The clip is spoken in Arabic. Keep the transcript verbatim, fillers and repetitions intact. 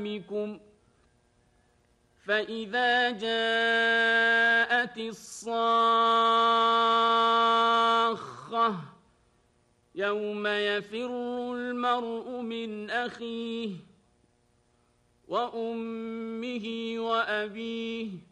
أنعامكم فإذا جاءت الصاخة يوم يفر المرء من أخيه وأمه وأبيه